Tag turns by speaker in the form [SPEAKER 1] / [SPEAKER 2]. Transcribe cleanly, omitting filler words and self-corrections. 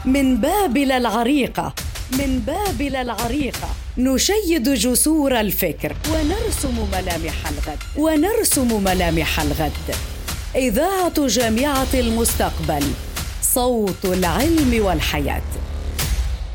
[SPEAKER 1] من بابل العريقة، من بابل العريقة نشيد جسور الفكر ونرسم ملامح الغد، ونرسم ملامح الغد. إذاعة جامعة المستقبل، صوت العلم والحياة.